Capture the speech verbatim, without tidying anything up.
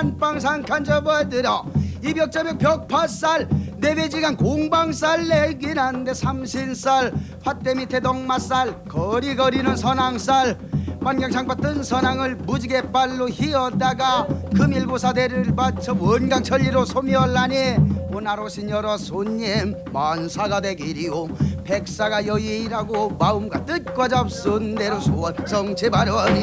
산빵상칸 접어들어 이벽저벽 벽파살 내배지간 공방살 내긴 한데 삼신살 화대 밑에 동마살 거리거리는 선앙살 만경창 뜬 선앙을 무지개 발로 휘어다가 금일고사대를 받쳐 원강천리로 소멸하니 오날 오신 여러 손님 만사가 되기리오 백사가 여의라고 마음과 뜻과 잡순 대로 소원 성체 발언이